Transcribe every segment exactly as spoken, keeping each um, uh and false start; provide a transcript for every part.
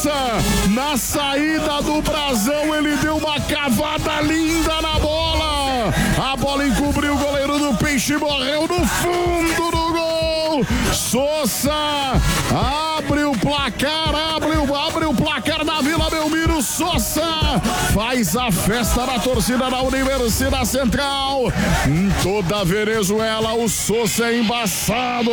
Sousa, na saída do brasão, ele deu uma cavada linda na bola. A bola encobriu o goleiro do Peixe e morreu no fundo do gol. Sousa abre o placar, abre o, abre o placar na Vila Belmiro. Sousa faz a festa da torcida da Universidade Central. Em toda a Venezuela, o Sousa é embaçado.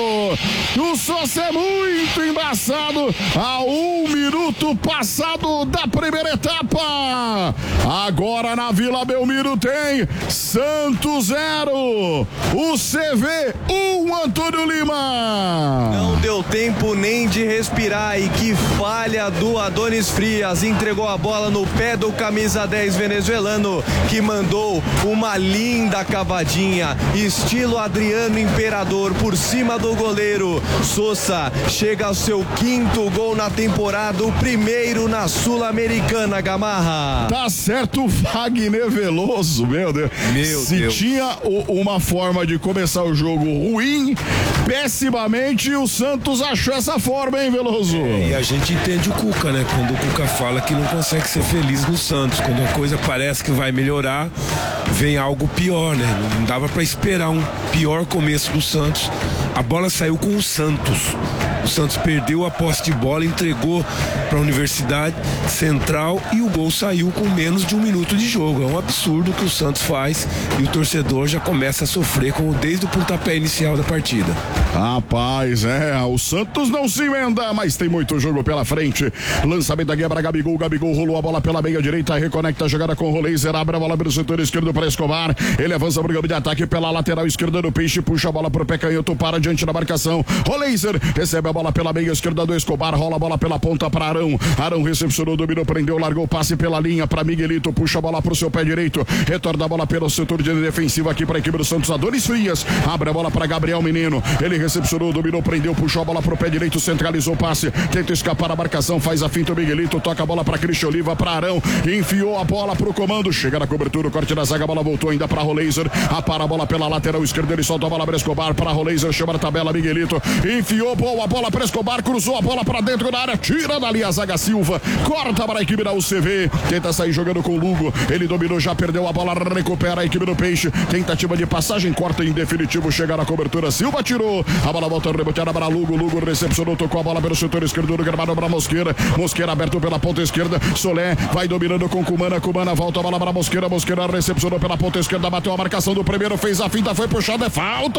O Sousa é muito embaçado. A um minuto passado da primeira etapa. Agora na Vila Belmiro tem Santos zero. O C V um, Antônio Lima. Não deu tempo nem de respirar e que falha do Adonis Frias. Entregou a bola no pé do camisa dez venezuelano, que mandou uma linda cavadinha, estilo Adriano Imperador, por cima do goleiro. Sousa chega ao seu quinto gol na temporada, o primeiro na Sul-Americana, Gamarra. Tá certo, Wagner Veloso, meu Deus. Meu Se Deus. tinha o, uma forma de começar o jogo ruim, pessimamente, o Santos achou essa forma, hein, Veloso? É, e a gente entende o Cuca, né? Quando o Cuca fala que não consegue ser feliz no Santos, quando a coisa parece que vai melhorar, vem algo pior, né? Não dava pra esperar um pior começo do Santos. A bola saiu com o Santos. O Santos perdeu a posse de bola, entregou para a Universidade Central e o gol saiu com menos de um minuto de jogo. É um absurdo que o Santos faz e o torcedor já começa a sofrer com, desde o pontapé inicial da partida. Rapaz, é, o Santos não se emenda, mas tem muito jogo pela frente. Lançamento da quebra, Gabigol, Gabigol rolou a bola pela meia direita, reconecta a jogada com o Roleiser, abre a bola pelo setor esquerdo para Escobar, ele avança para o campo de ataque pela lateral esquerda do Peixe, puxa a bola pro pé canhoto, para diante da marcação, Roleiser recebe a bola pela meia esquerda do Escobar, rola a bola pela ponta para Arão, Arão recepcionou, dominou, prendeu, largou, passe pela linha para Miguelito, puxa a bola pro seu pé direito, retorna a bola pelo setor de defensivo aqui para a equipe do Santos, Adonis Frias, abre a bola para Gabriel Menino, ele recepcionou, dominou, prendeu, puxou a bola pro pé direito, centralizou o passe, tenta escapar a marcação, faz a finta o Miguelito, toca a bola para Cristian Oliva, para Arão, enfiou a bola pro comando, chega na cobertura, o corte da zaga, a bola voltou ainda para Roleiser, apara a bola pela lateral esquerda, ele solta a bola para Escobar, para Roleiser, chama na tabela, Miguelito, enfiou boa a bola para Escobar, cruzou a bola para dentro da área, tira dali a zaga Silva, corta para a equipe da U C V, tenta sair jogando com o Lugo, ele dominou, já perdeu a bola, recupera a equipe do Peixe, tentativa de passagem, corta em definitivo, chega na cobertura, Silva tirou, a bola volta reboteada para Lugo, Lugo recepcionou, tocou a bola pelo setor esquerdo do gramado para Mosqueira, Mosqueira aberto pela ponta esquerda, Solé vai dominando com Cumana, Cumana volta a bola para Mosqueira, Mosqueira recepcionou pela ponta esquerda, bateu a marcação do primeiro, fez a finta, foi puxada, é falta,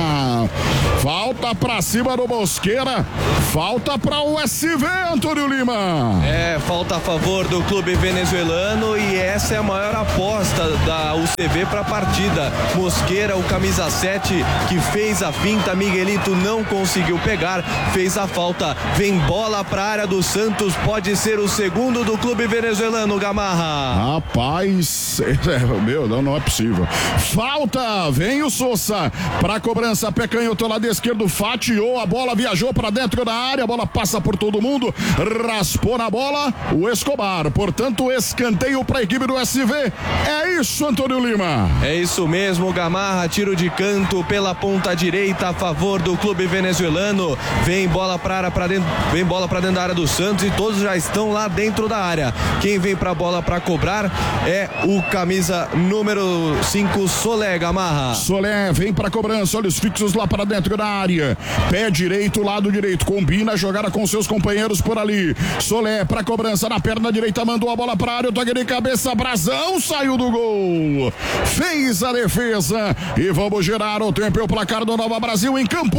falta pra cima do Mosqueira, falta pra U S V, Antônio Lima. É, falta a favor do clube venezuelano e essa é a maior aposta da U C V para a partida. Mosqueira, o camisa sete, que fez a finta, Miguelito não conseguiu pegar, fez a falta, vem bola para a área do Santos, pode ser o segundo do clube venezuelano, Gamarra. Rapaz, é, meu, não, não é possível. Falta, vem o Sousa para cobrança, pé canhoto lado esquerdo, fatiou a bola, viajou para dentro da área, a bola passa por todo mundo, raspou na bola o Escobar, portanto escanteio para a equipe do S V. É isso, Antônio Lima. É isso mesmo, Gamarra, tiro de canto pela ponta direita a favor do clube venezuelano, vem bola para área para dentro, vem bola para dentro da área do Santos e todos já estão lá dentro da área. Quem vem para a bola para cobrar é o camisa número cinco, Solé, Gamarra. Solé vem para cobrança, olhos fixos lá para dentro da área, pé direito, lado direito, combina a jogada com seus companheiros por ali. Solé para cobrança na perna direita, mandou a bola para a área, toque de cabeça, Brasão saiu do gol, fez a defesa e vamos gerar o tempo e o placar do Nova Brasil em campo.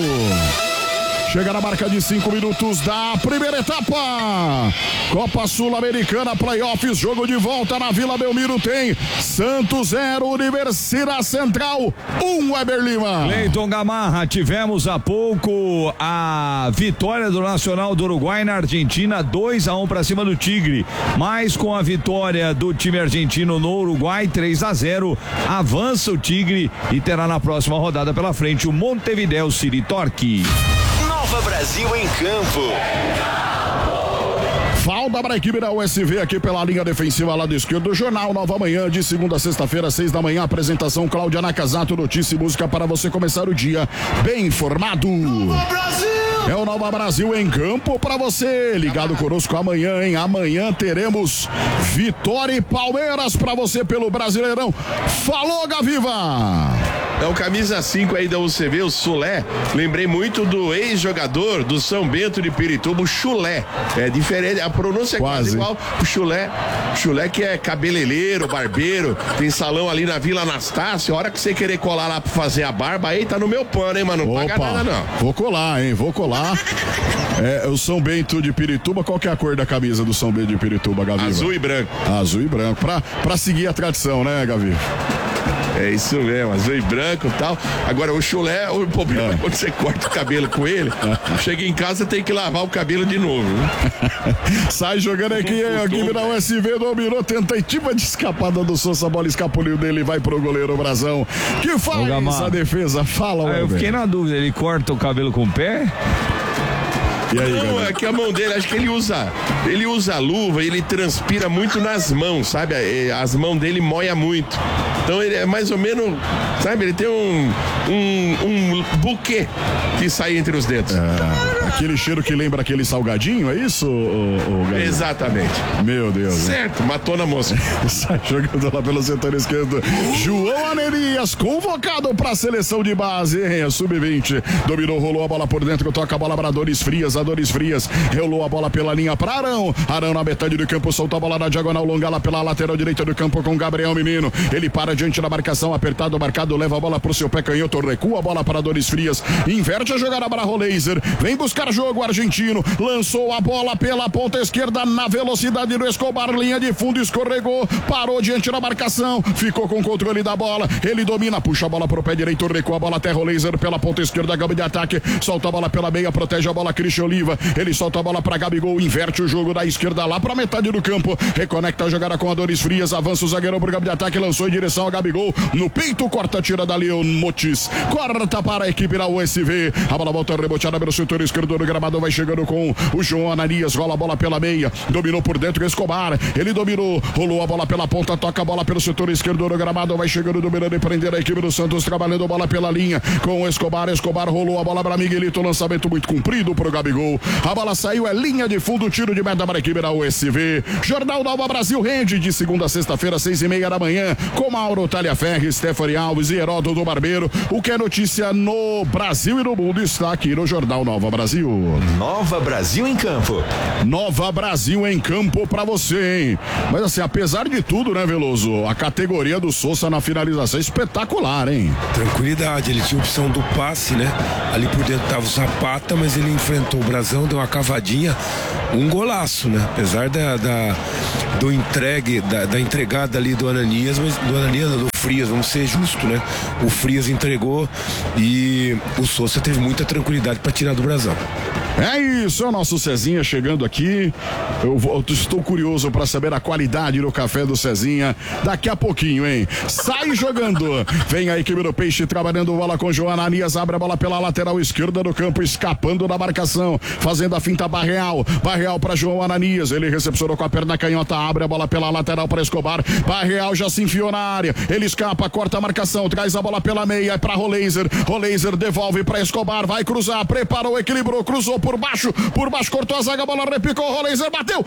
Chega na marca de cinco minutos da primeira etapa. Copa Sul-Americana, playoffs, jogo de volta na Vila Belmiro. Tem Santos zero, Universidade Central um, Weber Lima. Cleiton Gamarra, tivemos há pouco a vitória do Nacional do Uruguai na Argentina, dois a um para cima do Tigre. Mas com a vitória do time argentino no Uruguai, três a zero, avança o Tigre e terá na próxima rodada pela frente o Montevideo City Torque. Nova Brasil em campo. Falta para a equipe da U S V aqui pela linha defensiva lado esquerdo. Jornal Nova Manhã, de segunda a sexta-feira, seis da manhã. Apresentação Cláudia Nakazato, notícia e música para você começar o dia bem informado. Nova Brasil! É o Nova Brasil em campo pra você. Ligado conosco amanhã, hein? Amanhã teremos Vitória e Palmeiras pra você pelo Brasileirão. Falou, Gaviva! É o camisa cinco aí da U C V, o Sulé. Lembrei muito do ex-jogador do São Bento de Pirituba, o Chulé. É diferente, a pronúncia é quase, quase igual. O Chulé, Chulé que é cabeleireiro, barbeiro, tem salão ali na Vila Anastácio. A hora que você querer colar lá pra fazer a barba, aí tá no meu pano, hein, mano? Não Opa, paga nada, não. Vou colar, hein? Vou colar. É, o São Bento de Pirituba, qual que é a cor da camisa do São Bento de Pirituba, Gaviva? Azul e branco. Azul e branco, pra, pra seguir a tradição, né, Gavi? É isso mesmo, azul e branco e tal. Agora, o chulé, o problema é quando você corta o cabelo com ele, chega em casa tem que lavar o cabelo de novo. Sai jogando aqui, aqui na U S V, dominou, tentativa de escapada do Sousa, a bola escapuliu dele, vai pro goleiro Brazão, que faz a defesa. Fala, ah, eu fiquei na dúvida, ele corta o cabelo com o pé? E aí, não, galera? É que a mão dele, acho que ele usa ele usa luva, ele transpira muito nas mãos, sabe? As mãos dele moia muito. Então ele é mais ou menos, sabe? Ele tem um, um, um buquê que sai entre os dedos. É, aquele cheiro que lembra aquele salgadinho, é isso, ô, ô, exatamente. Meu Deus. Certo, matou na moça. Sai jogando lá pelo setor esquerdo. João Ananias, convocado para a seleção de base, hein? A sub vinte. Dominou, rolou a bola por dentro, toca a bola para Dores Frias. A Dores Frias rolou a bola pela linha para Arão. Arão na metade do campo, solta a bola na diagonal longa lá pela lateral direita do campo com Gabriel Menino. Ele para diante da marcação, apertado, marcado, leva a bola pro seu pé canhoto, recua a bola para Dores Frias, inverte a jogada para Roleiser, vem buscar jogo argentino, lançou a bola pela ponta esquerda na velocidade do Escobar, linha de fundo, escorregou, parou diante da marcação, ficou com o controle da bola, ele domina, puxa a bola pro pé direito, recua a bola até Roleiser pela ponta esquerda, Gabi de ataque, solta a bola pela meia, protege a bola Christian Oliva, ele solta a bola para Gabigol, inverte o jogo da esquerda lá pra metade do campo, reconecta a jogada com a Dores Frias, avança o zagueiro pro Gabi de ataque, lançou em direção a Gabigol, no peito, corta, tira dali o Motis, corta para a equipe da U S V, a bola volta reboteada pelo setor esquerdo do gramado, vai chegando com o João Ananias, rola a bola pela meia, dominou por dentro o Escobar, ele dominou, rolou a bola pela ponta, toca a bola pelo setor esquerdo do gramado, vai chegando, dominando e prender a equipe do Santos, trabalhando a bola pela linha, com o Escobar, Escobar rolou a bola para Miguelito, lançamento muito comprido pro Gabigol, a bola saiu, é linha de fundo, tiro de meta para a equipe da U S V, Jornal Nova Brasil rende de segunda a sexta-feira, seis e meia da manhã, com Mauro Talhaferri, Stephanie Alves e Heródoto do Barbeiro, o que é notícia no Brasil e no mundo está aqui no Jornal Nova Brasil. Nova Brasil em campo. Nova Brasil em campo pra você, hein? Mas assim, apesar de tudo, né, Veloso? A categoria do Sousa na finalização é espetacular, hein? Tranquilidade, ele tinha opção do passe, né? Ali por dentro tava o Zapata, mas ele enfrentou o Brazão, deu uma cavadinha, um golaço, né? Apesar da, da do entregue, da, da entregada ali do Ananias, mas do Ananias, do Frias, vamos ser justo, né? O Frias entregou e o Sousa teve muita tranquilidade para tirar do Brazão. É isso, é o nosso Cezinha chegando aqui. Eu, vou, eu estou curioso para saber a qualidade do café do Cezinha daqui a pouquinho, hein? Sai jogando. Vem a equipe do Peixe trabalhando bola com João Ananias, abre a bola pela lateral esquerda do campo, escapando da marcação, fazendo a finta Barreal. Barreal para João Ananias, ele recepcionou com a perna canhota, abre a bola pela lateral para Escobar. Barreal já se enfiou na área, ele escapa, corta a marcação, traz a bola pela meia, é para Roleiser. Roleiser devolve para Escobar, vai cruzar, preparou, equilibrou, cruzou por baixo, por baixo, cortou a zaga, a bola repicou, Roleiser bateu,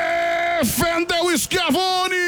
defendeu Schiavoni,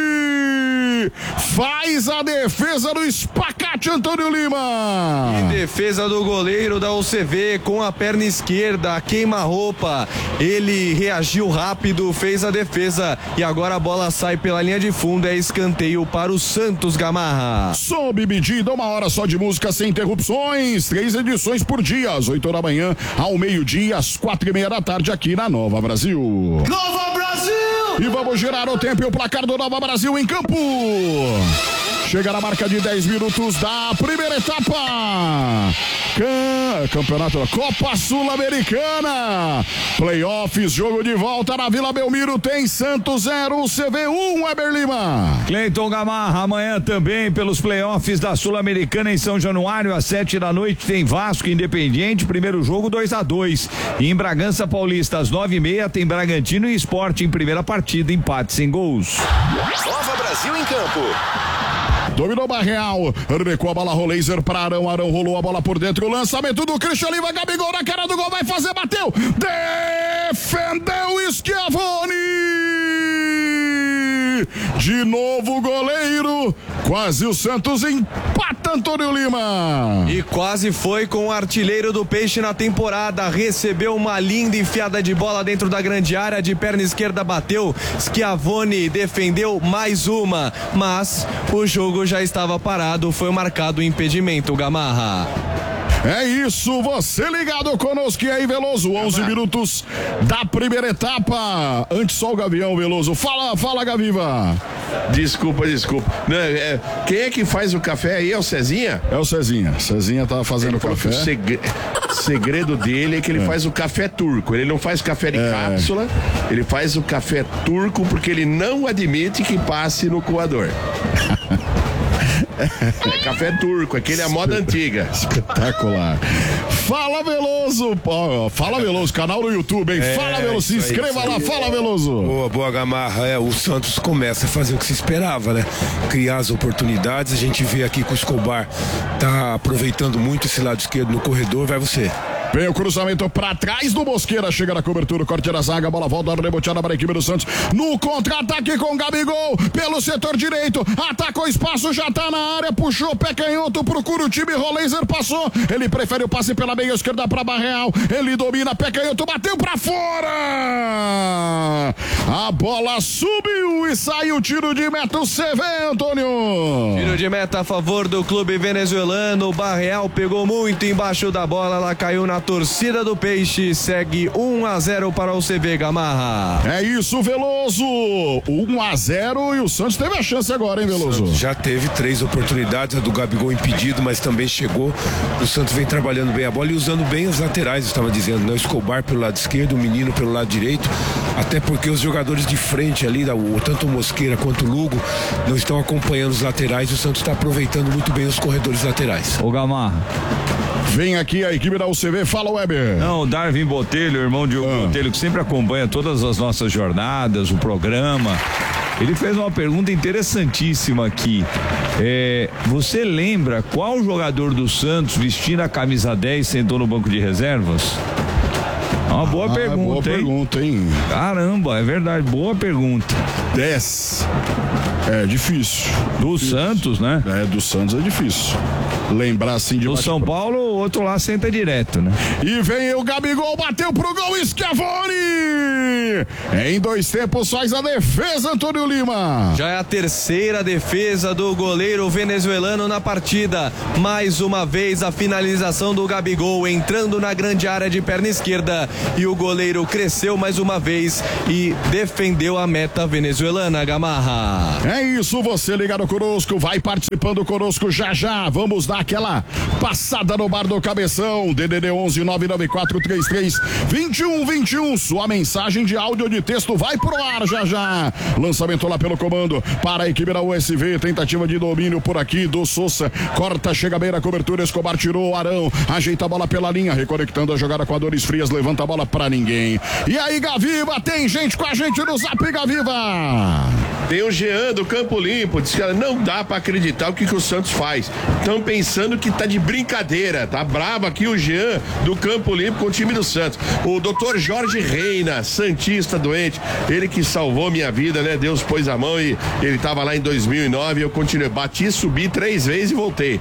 faz a defesa do espacate Antônio Lima. E defesa do goleiro da U C V com a perna esquerda, queima-roupa, ele reagiu rápido, fez a defesa e agora a bola sai pela linha de fundo, é escanteio para o Santos Gamarra. Sob medida, uma hora só de música sem interrupções, três edições por dia, às oito da manhã, ao meio-dia, às quatro e meia da tarde, aqui na Nova Brasil. Nova Brasil! E vamos girar o tempo e o placar do Nova Brasil em campo. Chega na marca de dez minutos da primeira etapa. Cam... Campeonato da Copa Sul-Americana. Playoffs, jogo de volta na Vila Belmiro. Tem Santos zero, U C V um, Weber Lima. Cleiton Gamarra, amanhã também pelos playoffs da Sul-Americana em São Januário, às sete da noite, tem Vasco Independiente, primeiro jogo dois a dois. E em Bragança Paulista, às nove e meia, tem Bragantino e Sport em primeira partida, empate sem gols. Nova Brasil em campo. Dominou Barreal. Recua a bola, Laser para Arão. Arão rolou a bola por dentro. O lançamento do Christian Lima. Gabigol na cara do gol. Vai fazer, bateu. Defendeu Schiavoni. De novo o goleiro. Quase o Santos empata, Antônio Lima. E quase foi com o artilheiro do Peixe na temporada. Recebeu uma linda enfiada de bola dentro da grande área. De perna esquerda bateu. Schiavoni defendeu mais uma. Mas o jogo já estava parado. Foi marcado o impedimento, Gamarra. É isso, você ligado conosco e aí, Veloso, onze minutos da primeira etapa. Antes só o Gavião, Veloso. Fala, fala, Gaviva. Desculpa, desculpa. Não, é, quem é que faz o café aí? É o Cezinha? É o Cezinha. Cezinha tava fazendo o café. O segre... segredo dele é que ele é. faz o café turco. Ele não faz café de é. cápsula, ele faz o café turco porque ele não admite que passe no coador. É café turco, aquele é a moda antiga. Espetacular. Fala, Veloso. Fala, Veloso, canal no YouTube, hein? É, fala, Veloso, se inscreva aí, lá, fala, Veloso. Boa, boa, Gamarra. É, o Santos começa a fazer o que se esperava, né? Criar as oportunidades. A gente vê aqui que o Escobar tá aproveitando muito esse lado esquerdo no corredor. Vai você. Vem o cruzamento pra trás do Mosqueira, chega na cobertura, corte da zaga, bola volta reboteada para a equipe do Santos, no contra-ataque com Gabigol, pelo setor direito, atacou espaço, já tá na área, puxou pé canhoto, procura o time, Laser passou, ele prefere o passe pela meia esquerda pra Barreal, ele domina, pé canhoto, bateu pra fora, a bola subiu e saiu o tiro de meta, você vê, Antônio. Tiro de meta a favor do clube venezuelano, Barreal pegou muito embaixo da bola, ela caiu na torcida do Peixe, segue um a zero para o C V, Gamarra. É isso, Veloso, um a zero e o Santos teve a chance agora, hein, Veloso? Já teve três oportunidades, a do Gabigol impedido, mas também chegou. O Santos vem trabalhando bem a bola e usando bem os laterais, eu estava dizendo, né? O Escobar pelo lado esquerdo, o Menino pelo lado direito, até porque os jogadores de frente ali, tanto o Mosqueira quanto o Lugo, não estão acompanhando os laterais e o Santos está aproveitando muito bem os corredores laterais. Ô, Gamarra, vem aqui a equipe da U C V, fala, Weber. Não, o Darwin Botelho, irmão de Hugo ah. Botelho, que sempre acompanha todas as nossas jornadas, o programa. Ele fez uma pergunta interessantíssima aqui. É, você lembra qual jogador do Santos vestindo a camisa dez sentou no banco de reservas? É uma boa ah, pergunta, boa hein? pergunta, hein? Caramba, é verdade, boa pergunta. dez. É difícil. Do difícil. Santos, né? É, do Santos é difícil. Lembrar assim de do São Paulo, o outro lá senta direto, né? E vem o Gabigol, bateu pro gol, Schiavoni! Em dois tempos faz a defesa, Antônio Lima. Já é a terceira defesa do goleiro venezuelano na partida. Mais uma vez a finalização do Gabigol entrando na grande área de perna esquerda e o goleiro cresceu mais uma vez e defendeu a meta venezuelana, Gamarra. É isso, você ligado conosco, vai participando conosco já já. Vamos dar aquela passada no bar do Cabeção. D D D onze nove nove quatro três três dois um dois um. Sua mensagem de áudio ou de texto vai pro ar já já. Lançamento lá pelo comando para a equipe da U S V. Tentativa de domínio por aqui do Sousa. Corta, chega bem na cobertura. Escobar tirou o Arão. Ajeita a bola pela linha. Reconectando a jogada com a Dores Frias. Levanta a bola pra ninguém. E aí, Gaviva, tem gente com a gente no Zap, Gaviva. Tem o Jean do Campo Limpo, diz que não dá pra acreditar o que, que o Santos faz. Estão pensando que tá de brincadeira, tá bravo aqui o Jean do Campo Limpo com o time do Santos. O doutor Jorge Reina, santista doente, ele que salvou minha vida, né? Deus pôs a mão e ele tava lá em dois mil e nove e eu continuei, bati, subi três vezes e voltei.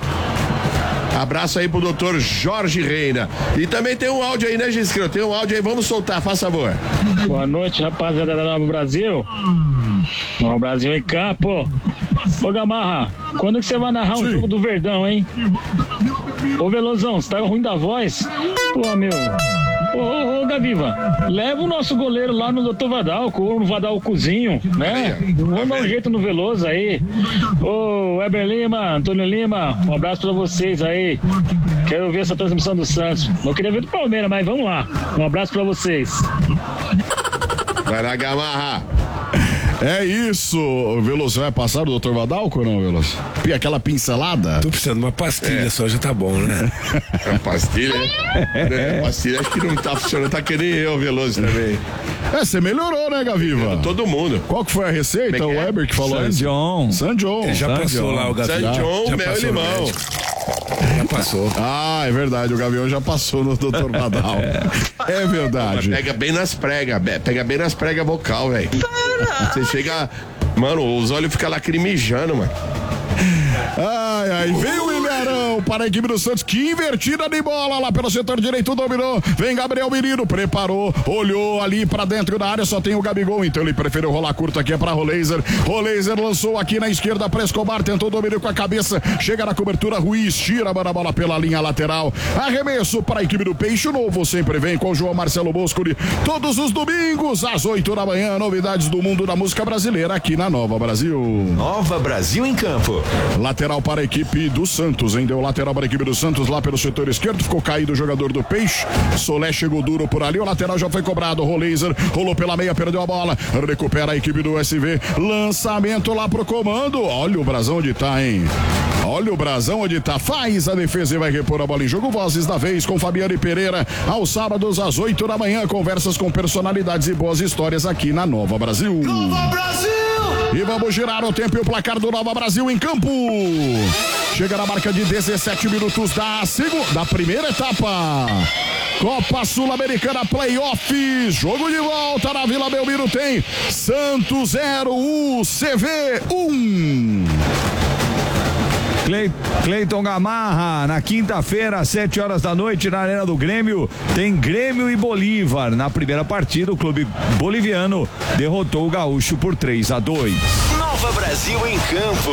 Abraço aí pro doutor Jorge Reina. E também tem um áudio aí, né, Giscreu? Tem um áudio aí, vamos soltar, faz favor. Boa noite, rapaziada da Nova Brasil. Nova Brasil em campo. Ô, Gamarra, quando que você vai narrar um jogo do Verdão, hein? Ô, Velozão, você tá ruim da voz? Pô, meu... Ô, ô, ô, Gaviva, leva o nosso goleiro lá no doutor Vadalco, ou no Vadalcozinho, né? Vamos dar um jeito no Veloso aí. Ô, Weber Lima, Antônio Lima, um abraço pra vocês aí. Quero ver essa transmissão do Santos. Não queria ver do Palmeiras, mas vamos lá. Um abraço pra vocês. Vai lá, Gamarra. É isso. O Veloso vai passar o doutor Vadalco ou não, Veloso? Aquela pincelada? Tô precisando de uma pastilha É. só, já tá bom, né? A pastilha, né? A pastilha acho que não tá funcionando, tá que nem eu, Veloso também. É, você melhorou, né, Gaviva? Todo mundo. Qual que foi a receita? Como é que O é? Weber que falou San isso. John. San John. Ele já San passou John. lá o gavião. San John, já mel e passou no limão. médico. Já passou. Ah, é verdade, o Gavião já passou no doutor Vadal. É verdade. Pega bem nas pregas, be- pega bem nas pregas vocal, velho. Você chega. Mano, os olhos ficam lacrimejando, mano. Ai, ai, vem o Ilharão para a equipe do Santos, que invertida de bola lá pelo setor direito, dominou, vem Gabriel Menino, preparou, olhou ali para dentro da área, só tem o Gabigol, então ele preferiu rolar curto aqui, é para Roleiser, Roleiser lançou aqui na esquerda para Escobar, tentou dominar com a cabeça, chega na cobertura, Ruiz tira a bola pela linha lateral, arremesso para a equipe do Peixe Novo, sempre vem com o João Marcelo Boscoli, todos os domingos, às oito da manhã, novidades do mundo da música brasileira aqui na Nova Brasil. Nova Brasil em campo. Lateral para a equipe do Santos, hein? Deu lateral para a equipe do Santos lá pelo setor esquerdo, ficou caído o jogador do Peixe, Solé chegou duro por ali, o lateral já foi cobrado, Roleiser rolou pela meia, perdeu a bola, recupera a equipe do S V, lançamento lá pro comando, olha o brasão onde tá, hein? Olha o brasão onde tá, faz a defesa e vai repor a bola em jogo, Vozes da Vez com Fabiane Pereira, aos sábados às oito da manhã, conversas com personalidades e boas histórias aqui na Nova Brasil. Nova Brasil! E vamos girar o tempo e o placar do Nova Brasil em campo. Chega na marca de dezessete minutos da, segu- da primeira etapa. Copa Sul-Americana Playoffs. Jogo de volta na Vila Belmiro tem Santos zero, U C V um. Clay- Cleiton Gamarra, na quinta-feira, às sete horas da noite, na Arena do Grêmio, tem Grêmio e Bolívar. Na primeira partida, o clube boliviano derrotou o Gaúcho por três a dois. Nova Brasil em campo.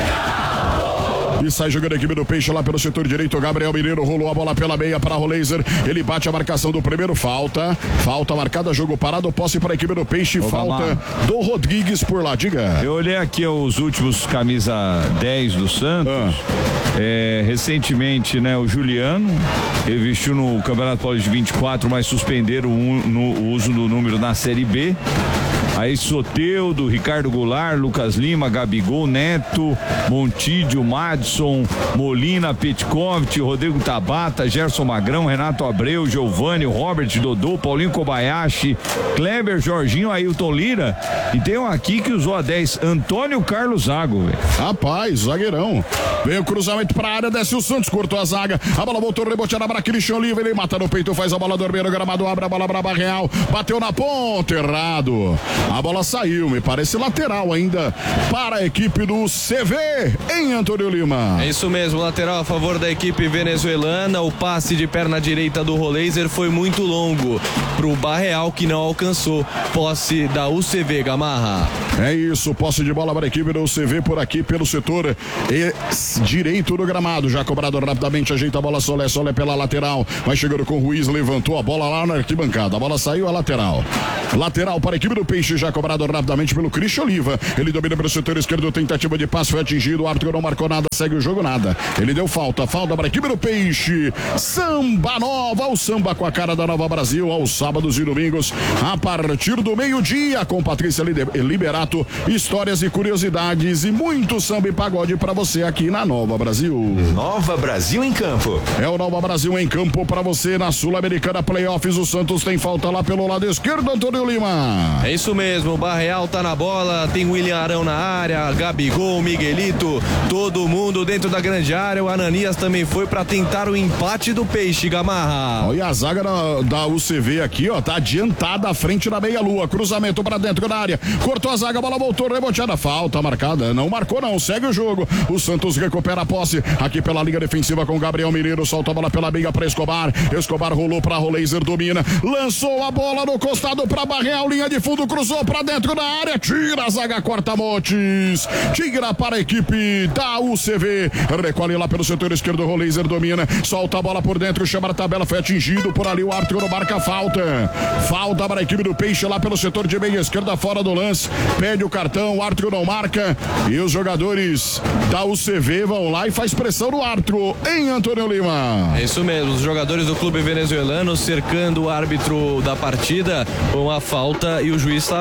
E sai jogando a equipe do Peixe lá pelo setor direito. Gabriel Mineiro rolou a bola pela meia para Roleiser. Ele bate a marcação do primeiro. Falta. Falta marcada. Jogo parado. Posse para a equipe do Peixe. Ô, Falta Gamarra. do Rodrigues por lá. Diga. Eu olhei aqui os últimos camisa dez do Santos. Ah. É, recentemente, né, o Juliano, ele vestiu no Campeonato Paulista de vinte e quatro, mas suspenderam o, no, o uso do número na Série B. Aí Soteldo, Ricardo Goulart, Lucas Lima, Gabigol, Neto, Montídio, Madison, Molina, Petkovic, Rodrigo Tabata, Gerson Magrão, Renato Abreu, Giovanni, Robert, Dodô, Paulinho Kobayashi, Kleber, Jorginho, Ailton Lira. E tem um aqui que usou a dez, Antônio Carlos Zago, velho. Rapaz, zagueirão. Veio o cruzamento para a área, desce o Santos, cortou a zaga. A bola voltou, reboteada para Cristian Oliva. Ele mata no peito, faz a bola dormir no gramado, abre a bola para Real. Bateu na ponta, errado. A bola saiu, me parece lateral ainda para a equipe do C V em Antônio Lima. É isso mesmo, lateral a favor da equipe venezuelana. O passe de perna direita do Roleiser foi muito longo pro Barreal, que não alcançou. Posse da U C V, Gamarra. É isso, posse de bola para a equipe do C V por aqui pelo setor e direito do gramado, já cobrado rapidamente, ajeita a bola, Solé, Solé pela lateral, vai chegando com o Ruiz, levantou a bola lá na arquibancada, a bola saiu a lateral, lateral para a equipe do Peixe, já cobrado rapidamente pelo Cristian Oliva, ele domina pelo setor esquerdo, tentativa de passe, foi atingido, o árbitro não marcou nada, segue o jogo nada, ele deu falta, falta para a equipe do Peixe, samba nova, o samba com a cara da Nova Brasil, aos sábados e domingos, a partir do meio-dia, com Patrícia Liberato, histórias e curiosidades e muito samba e pagode para você aqui na Nova Brasil. Nova Brasil em campo. É o Nova Brasil em campo para você na Sul-Americana Playoffs. O Santos tem falta lá pelo lado esquerdo, Antônio Lima. É isso mesmo, o Barreal tá na bola, tem William Arão na área, Gabigol, Miguelito, todo mundo dentro da grande área. O Ananias também foi para tentar o empate do Peixe, Gamarra. Olha a zaga da, da U C V aqui, ó, tá adiantada à frente da meia-lua. Cruzamento para dentro da área, cortou a zaga, a bola voltou, reboteada, falta marcada, não marcou não, segue o jogo. O Santos recupera a posse aqui pela linha defensiva com Gabriel Mineiro, solta a bola pela meia para Escobar. Escobar rolou para Roleiser, domina, lançou a bola no costado para Barreal, linha de fundo, cruzou para dentro da área, tira a zaga, corta Montes, tira para a equipe da U C V, recolhe lá pelo setor esquerdo, Roleiser domina, solta a bola por dentro, chama a tabela, foi atingido por ali, o árbitro não marca falta, falta para a equipe do Peixe lá pelo setor de meia esquerda, fora do lance, pede o cartão, o árbitro não marca e os jogadores da U C V vão lá e faz pressão no árbitro em Antônio Lima. É isso mesmo, os jogadores do clube venezuelano cercando o árbitro da partida com a falta e o juiz está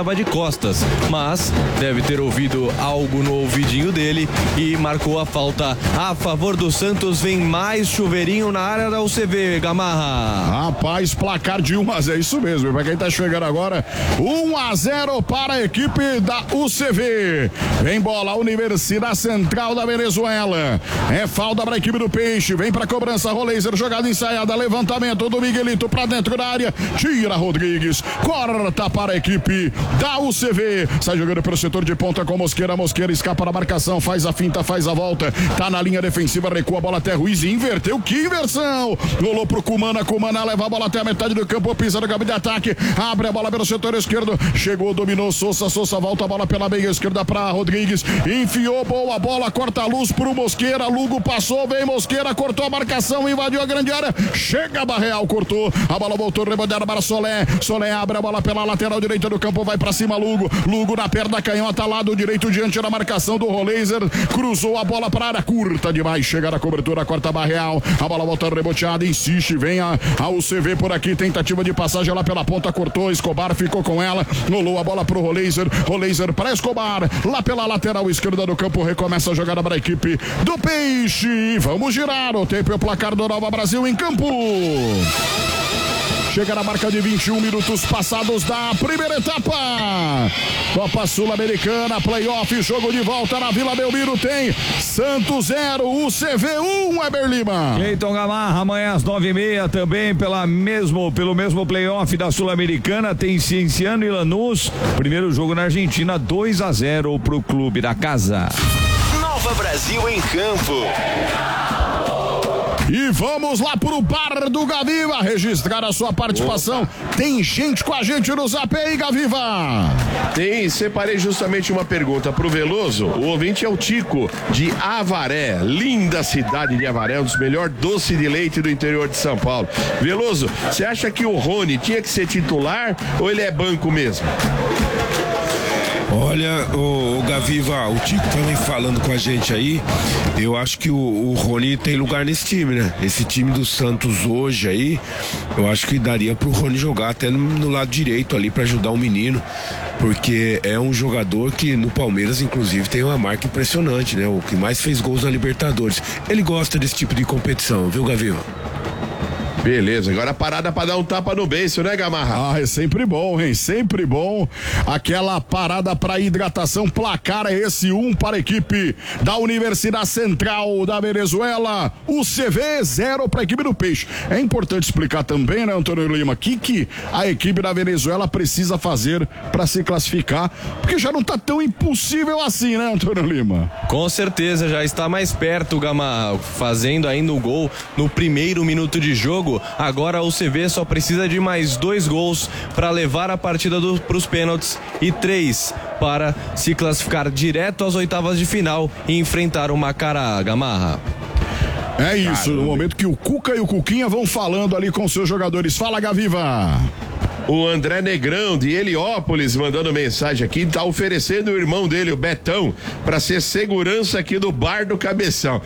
estava de costas, mas deve ter ouvido algo no ouvidinho dele e marcou a falta a favor do Santos. Vem mais chuveirinho na área da U C V, Gamarra. Rapaz, placar de um a zero, isso mesmo, para quem tá chegando agora, um a zero para a equipe da U C V. Vem bola, Universidade Central da Venezuela, é falta para a equipe do Peixe, vem para cobrança, Roleiser, jogada ensaiada, levantamento do Miguelito para dentro da área, tira Rodrigues, corta para a equipe da U C V, sai jogando pelo setor de ponta com Mosqueira, Mosqueira escapa da marcação, faz a finta, faz a volta, tá na linha defensiva, recua a bola até Ruiz e inverteu, que inversão, rolou pro Cumana, Cumana leva a bola até a metade do campo, pisa no caminho de ataque, abre a bola pelo setor esquerdo, chegou, dominou Sousa, Sousa volta a bola pela meia esquerda para Rodrigues, enfiou, boa bola, corta a luz pro Mosqueira, Lugo passou, vem Mosqueira, cortou a marcação, invadiu a grande área, chega Barreal, cortou, a bola voltou, rebandada para Solé, Solé abre a bola pela lateral direita do campo, vai para cima Lugo, Lugo na perna canhota, lado direito diante da marcação do Roleiser, cruzou a bola para a área curta demais, chega na cobertura, corta Barreal, a bola volta reboteada, insiste, vem a, a U C V por aqui, tentativa de passagem lá pela ponta, cortou, Escobar ficou com ela, rolou a bola pro Roleiser, Roleiser para Escobar, lá pela lateral esquerda do campo, recomeça a jogada para a equipe do Peixe, vamos girar o tempo e o placar do Nova Brasil em campo. Chega na marca de vinte e um minutos passados da primeira etapa. Copa Sul-Americana, playoff, jogo de volta na Vila Belmiro. Tem Santos zero, U C V um, Weber Lima. Cleiton Gamarra, amanhã às nove e meia também pela mesmo, pelo mesmo playoff da Sul-Americana. Tem Cienciano e Lanús. Primeiro jogo na Argentina, dois a zero pro clube da casa. Nova Brasil em campo. E vamos lá pro Bar do Gaviva registrar a sua participação. Opa. Tem gente com a gente no Zap aí, Gaviva. Tem, separei justamente uma pergunta pro Veloso. O ouvinte é o Tico, de Avaré. Linda cidade de Avaré, um dos melhores doces de leite do interior de São Paulo. Veloso, você acha que o Rony tinha que ser titular ou ele é banco mesmo? Olha, o, o Gaviva, o Tico também falando com a gente aí, eu acho que o, o Rony tem lugar nesse time, né? Esse time do Santos hoje aí, eu acho que daria pro Rony jogar até no, no lado direito ali para ajudar o menino, porque é um jogador que no Palmeiras, inclusive, tem uma marca impressionante, né? O que mais fez gols na Libertadores. Ele gosta desse tipo de competição, viu, Gaviva? Beleza, agora a parada pra dar um tapa no beiço, né, Gamarra? Ah, é sempre bom, hein? Sempre bom. Aquela parada pra hidratação, placar é esse, um para a equipe da Universidade Central da Venezuela, U C V zero para a equipe do Peixe. É importante explicar também, né, Antônio Lima, o que, que a equipe da Venezuela precisa fazer para se classificar, porque já não tá tão impossível assim, né, Antônio Lima? Com certeza, já está mais perto, Gamarra, fazendo ainda o gol no primeiro minuto de jogo. Agora a U C V só precisa de mais dois gols para levar a partida para os pênaltis e três para se classificar direto às oitavas de final e enfrentar o Macará, Gamarra. É isso, Caramba. No momento que o Cuca e o Cuquinha vão falando ali com seus jogadores. Fala, Gaviva. O André Negrão, de Heliópolis, mandando mensagem aqui, tá oferecendo o irmão dele, o Betão, para ser segurança aqui do Bar do Cabeção.